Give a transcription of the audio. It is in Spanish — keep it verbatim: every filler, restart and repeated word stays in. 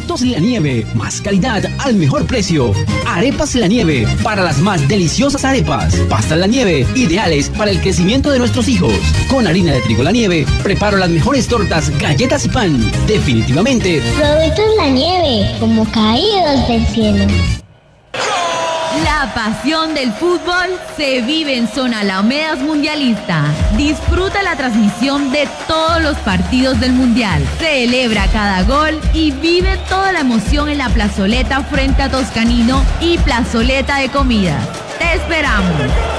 Productos La Nieve, más calidad al mejor precio. Arepas La Nieve, para las más deliciosas arepas. Pastas La Nieve, ideales para el crecimiento de nuestros hijos. Con harina de trigo La Nieve, preparo las mejores tortas, galletas y pan. Definitivamente, Productos La Nieve, como caídos del cielo. La pasión del fútbol se vive en Zona Alamedas Mundialista. Disfruta la transmisión de todos los partidos del Mundial. Celebra cada gol y vive toda la emoción en la plazoleta frente a Toscanino y plazoleta de comida. ¡Te esperamos!